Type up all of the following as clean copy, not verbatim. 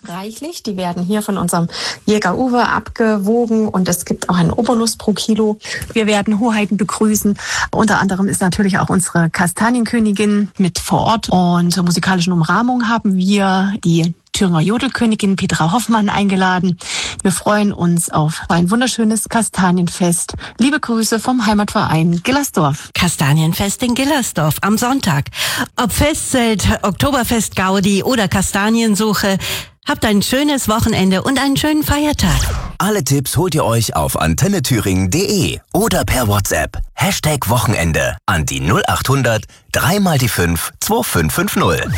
reichlich. Die werden hier von unserem Jäger Uwe abgewogen und es gibt auch einen Obolus pro Kilo. Wir werden Hoheiten begrüßen. Unter anderem ist natürlich auch unsere Kastanienkönigin mit vor Ort und zur musikalischen Umrahmung haben wir die Thüringer Jodelkönigin Petra Hoffmann eingeladen. Wir freuen uns auf ein wunderschönes Kastanienfest. Liebe Grüße vom Heimatverein Gillersdorf. Kastanienfest in Gillersdorf am Sonntag. Ob Festzelt, Oktoberfest Gaudi oder Kastaniensuche, habt ein schönes Wochenende und einen schönen Feiertag. Alle Tipps holt ihr euch auf antennethüringen.de oder per WhatsApp. #Wochenende an die 0800 3 mal die 5 2550.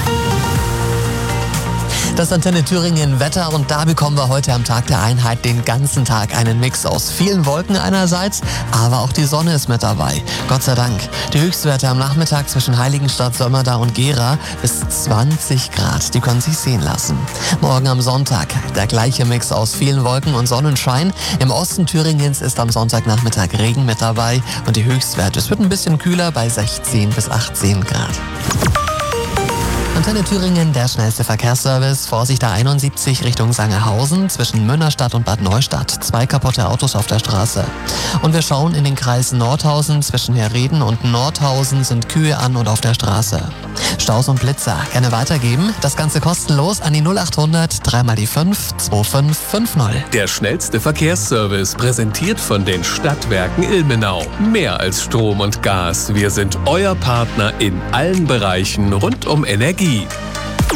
Das Antenne Thüringen Wetter und da bekommen wir heute am Tag der Einheit den ganzen Tag einen Mix aus vielen Wolken einerseits, aber auch die Sonne ist mit dabei. Gott sei Dank. Die Höchstwerte am Nachmittag zwischen Heiligenstadt, Sömmerda und Gera bis 20 Grad. Die können sich sehen lassen. Morgen am Sonntag der gleiche Mix aus vielen Wolken und Sonnenschein. Im Osten Thüringens ist am Sonntagnachmittag Regen mit dabei und die Höchstwerte, es wird ein bisschen kühler bei 16 bis 18 Grad. Antenne Thüringen, der schnellste Verkehrsservice. Vorsicht A71 Richtung Sangerhausen zwischen Münnerstadt und Bad Neustadt. 2 kaputte Autos auf der Straße. Und wir schauen in den Kreis Nordhausen. Zwischen Herreden und Nordhausen sind Kühe an und auf der Straße. Staus und Blitzer gerne weitergeben. Das Ganze kostenlos an die 0800 3 mal die 5 2550. Der schnellste Verkehrsservice, präsentiert von den Stadtwerken Ilmenau. Mehr als Strom und Gas. Wir sind euer Partner in allen Bereichen rund um Energie.